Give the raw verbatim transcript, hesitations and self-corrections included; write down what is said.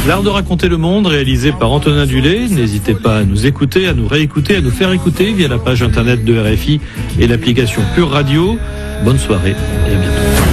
L'art de raconter le monde, réalisé par Antonin Dulé. N'hésitez pas à nous écouter, à nous réécouter, à nous faire écouter via la page internet de R F I et l'application Pure Radio. Bonne soirée et à bientôt.